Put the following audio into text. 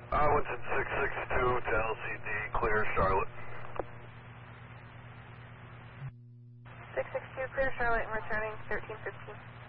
Arlington 662 to LCD, clear Charlotte. 662, clear Charlotte and returning 1315.